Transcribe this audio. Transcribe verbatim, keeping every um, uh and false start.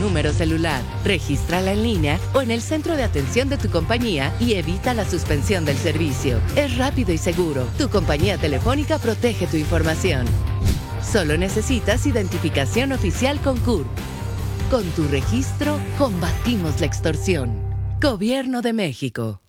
número celular. Regístrala en línea o en el centro de atención de tu compañía y evita la suspensión del servicio. Es rápido y seguro. Tu compañía telefónica protege tu información. Solo necesitas identificación oficial con C U R. Con tu registro, combatimos la extorsión. Gobierno de México.